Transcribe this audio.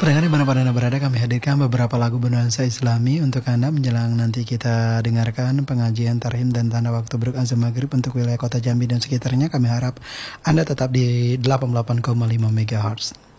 Pendengar dimanapun Anda berada, kami hadirkan beberapa lagu bernuansa Islami untuk Anda menjelang nanti kita dengarkan pengajian tarhim dan tanda waktu beruk azan maghrib untuk wilayah kota Jambi dan sekitarnya. Kami harap Anda tetap di 88,5 MHz.